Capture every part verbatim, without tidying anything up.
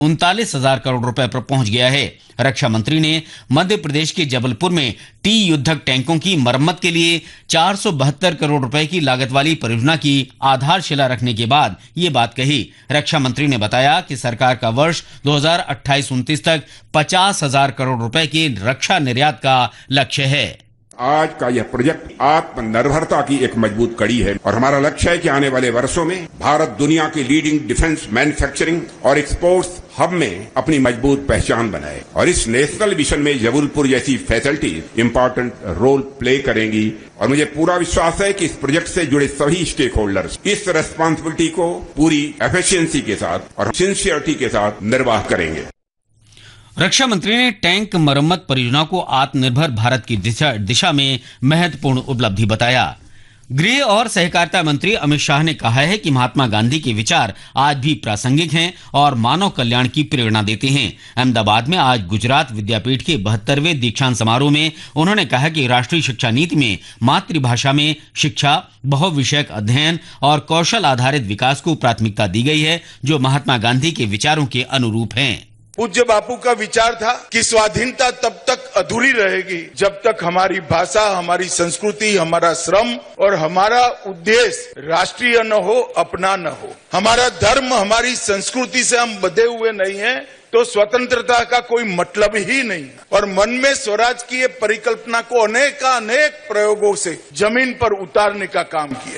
उनतालीस हजार करोड़ रुपए पर पहुंच गया है। रक्षा मंत्री ने मध्य प्रदेश के जबलपुर में टी युद्धक टैंकों की मरम्मत के लिए चार सौ बहत्तर करोड़ रुपए की लागत वाली परियोजना की आधारशिला रखने के बाद ये बात कही। रक्षा मंत्री ने बताया कि सरकार का वर्ष दो हज़ार अट्ठाईस उनतीस तक पचास हजार करोड़ रुपए के रक्षा निर्यात का लक्ष्य है। आज का यह प्रोजेक्ट आत्मनिर्भरता की एक मजबूत कड़ी है और हमारा लक्ष्य है कि आने वाले वर्षों में भारत दुनिया के लीडिंग डिफेंस मैन्युफैक्चरिंग और एक्सपोर्ट्स हब में अपनी मजबूत पहचान बनाए और इस नेशनल मिशन में जबलपुर जैसी फैसिलिटीज इंपॉर्टेंट रोल प्ले करेंगी। और मुझे पूरा विश्वास है कि इस प्रोजेक्ट से जुड़े सभी स्टेक होल्डर्स इस रेस्पॉन्सिबिलिटी को पूरी एफिशिएंसी के साथ और सिंसियरिटी के साथ निर्वाह करेंगे। रक्षा मंत्री ने टैंक मरम्मत परियोजना को आत्मनिर्भर भारत की दिशा दिशा में महत्वपूर्ण उपलब्धि बताया। गृह और सहकारिता मंत्री अमित शाह ने कहा है कि महात्मा गांधी के विचार आज भी प्रासंगिक हैं और मानव कल्याण की प्रेरणा देते हैं। अहमदाबाद में आज गुजरात विद्यापीठ के बहत्तरवें दीक्षांत समारोह में उन्होंने कहा कि राष्ट्रीय शिक्षा नीति में मातृभाषा में शिक्षा, बहुविषयक अध्ययन और कौशल आधारित विकास को प्राथमिकता दी गई है, जो महात्मा गांधी के विचारों के अनुरूप हैं। पूज्य बापू का विचार था कि स्वाधीनता तब तक अधूरी रहेगी जब तक हमारी भाषा, हमारी संस्कृति, हमारा श्रम और हमारा उद्देश्य राष्ट्रीय न हो, अपना न हो। हमारा धर्म, हमारी संस्कृति से हम बंधे हुए नहीं हैं तो स्वतंत्रता का कोई मतलब ही नहीं। और मन में स्वराज की ये परिकल्पना को अनेकानेक प्रयोगों से जमीन पर उतारने का काम किया।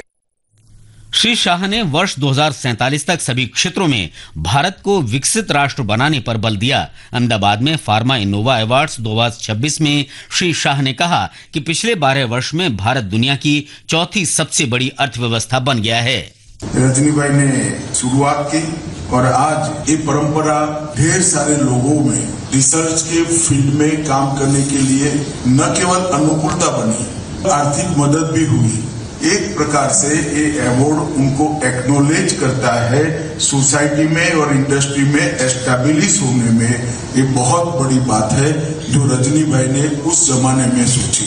श्री शाह ने वर्ष दो हज़ार सैंतालीस तक सभी क्षेत्रों में भारत को विकसित राष्ट्र बनाने पर बल दिया। अहमदाबाद में फार्मा इनोवा अवार्ड्स दो हज़ार छब्बीस में श्री शाह ने कहा कि पिछले बारह वर्ष में भारत दुनिया की चौथी सबसे बड़ी अर्थव्यवस्था बन गया है। रजनी भाई ने शुरुआत की और आज ये परंपरा ढेर सारे लोगों में रिसर्च के फील्ड में काम करने के लिए न केवल अनुकूलता बनी, आर्थिक मदद भी हुई। एक प्रकार से ये अवार्ड उनको एक्नॉलेज करता है सोसाइटी में और इंडस्ट्री में एस्टैब्लिश होने में। ये बहुत बड़ी बात है जो रजनी भाई ने उस जमाने में सोची।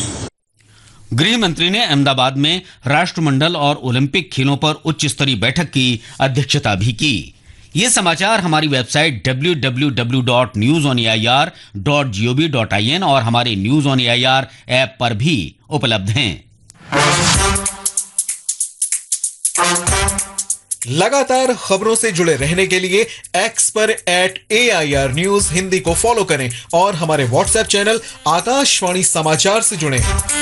गृह मंत्री ने अहमदाबाद में राष्ट्रमंडल और ओलंपिक खेलों पर उच्च स्तरीय बैठक की अध्यक्षता भी की। ये समाचार हमारी website W W W dot news on A I R dot G O V dot I N और हमारे news on A I R app पर भी उपलब्ध हैं। लगातार खबरों से जुड़े रहने के लिए एक्स पर eight A I R news Hindi को फॉलो करें और हमारे व्हाट्सएप चैनल आकाशवाणी समाचार से जुड़ें।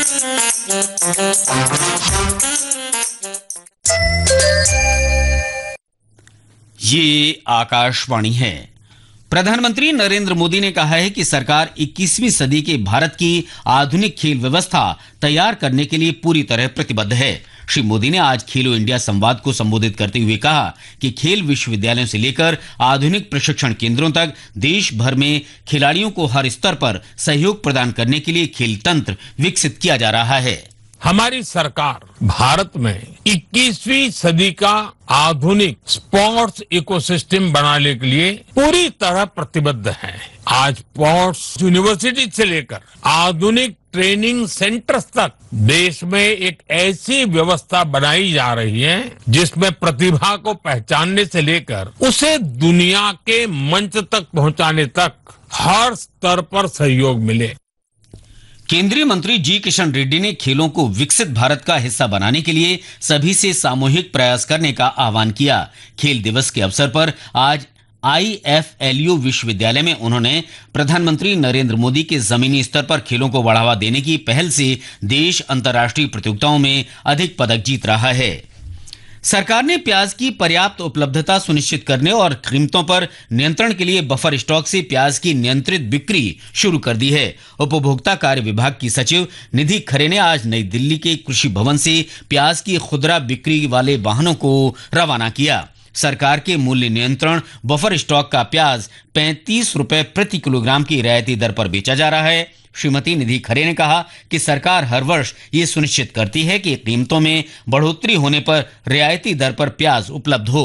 ये आकाशवाणी है। प्रधानमंत्री नरेंद्र मोदी ने कहा है कि सरकार इक्कीसवीं सदी के भारत की आधुनिक खेल व्यवस्था तैयार करने के लिए पूरी तरह प्रतिबद्ध है। श्री मोदी ने आज खेलो इंडिया संवाद को संबोधित करते हुए कहा कि खेल विश्वविद्यालयों से लेकर आधुनिक प्रशिक्षण केंद्रों तक देश भर में खिलाड़ियों को हर स्तर पर सहयोग प्रदान करने के लिए खेल तंत्र विकसित किया जा रहा है। हमारी सरकार भारत में इक्कीसवीं सदी का आधुनिक स्पोर्ट्स इकोसिस्टम बनाने के लिए पूरी तरह प्रतिबद्ध है। आज स्पोर्ट्स यूनिवर्सिटी से लेकर आधुनिक ट्रेनिंग सेंटर्स तक देश में एक ऐसी व्यवस्था बनाई जा रही है जिसमें प्रतिभा को पहचानने से लेकर उसे दुनिया के मंच तक पहुंचाने तक हर स्तर पर सहयोग मिले। केंद्रीय मंत्री जी किशन रेड्डी ने खेलों को विकसित भारत का हिस्सा बनाने के लिए सभी से सामूहिक प्रयास करने का आह्वान किया। खेल दिवस के अवसर पर आज आई एफ एल यू विश्वविद्यालय में उन्होंने प्रधानमंत्री नरेंद्र मोदी के जमीनी स्तर पर खेलों को बढ़ावा देने की पहल से देश अंतर्राष्ट्रीय प्रतियोगिताओं में अधिक पदक जीत रहा है। सरकार ने प्याज की पर्याप्त उपलब्धता सुनिश्चित करने और कीमतों पर नियंत्रण के लिए बफर स्टॉक से प्याज की नियंत्रित बिक्री शुरू कर दी है। उपभोक्ता कार्य विभाग की सचिव निधि खरे ने आज नई दिल्ली के कृषि भवन से प्याज की खुदरा बिक्री वाले वाहनों को रवाना किया। सरकार के मूल्य नियंत्रण बफर स्टॉक का प्याज पैंतीस रुपए प्रति किलोग्राम की रियायती दर पर बेचा जा रहा है। श्रीमती निधि खरे ने कहा कि सरकार हर वर्ष ये सुनिश्चित करती है कि कीमतों में बढ़ोतरी होने पर रियायती दर पर प्याज उपलब्ध हो।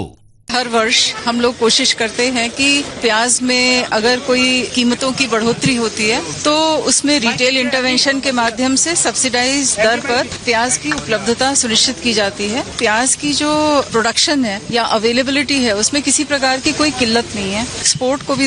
हर वर्ष हम लोग कोशिश करते हैं कि प्याज में अगर कोई कीमतों की बढ़ोतरी होती है तो उसमें रिटेल इंटरवेंशन के माध्यम से सब्सिडाइज दर पर प्याज की उपलब्धता सुनिश्चित की जाती है। प्याज की जो प्रोडक्शन है या अवेलेबिलिटी है उसमें किसी प्रकार की कोई किल्लत नहीं है। एक्सपोर्ट को भी